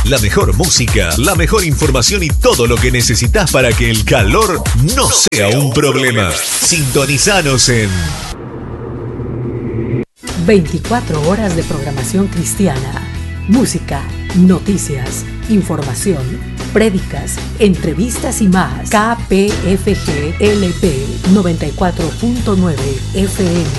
La mejor música, la mejor información y todo lo que necesitas para que el calor no sea un problema. Sintonizanos en 24 horas de programación cristiana. Música, noticias, información, prédicas, entrevistas y más. KPFG LP 94.9 FM.